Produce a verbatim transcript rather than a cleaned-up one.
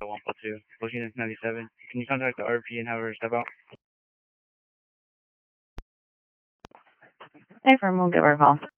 one plus two, Ocean ninety-seven. Can you contact the R P and have her step out? Hey, firm, we'll give her a call.